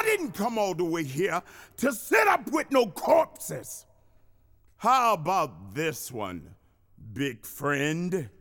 didn't come all the way here to sit up with no corpses. How about this one, big friend?